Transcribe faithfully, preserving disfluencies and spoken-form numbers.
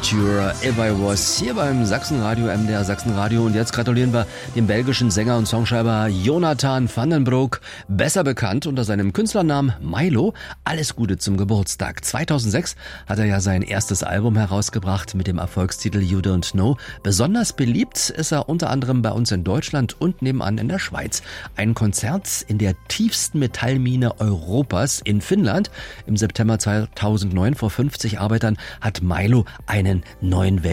Nature, If I Was, hier beim Sachsenradio, M D R Sachsenradio. Und jetzt gratulieren wir dem belgischen Sänger und Songschreiber Jonathan van den Broek, besser bekannt unter seinem Künstlernamen Milo. Alles Gute zum Geburtstag. zweitausendsechs hat er ja sein erstes Album herausgebracht mit dem Erfolgstitel You Don't Know. Besonders beliebt ist er unter anderem bei uns in Deutschland und nebenan in der Schweiz. Ein Konzert in der tiefsten Metallmine Europas in Finnland im September zweitausendneun vor fünfzig Arbeitern hat Milo einen neuen Welt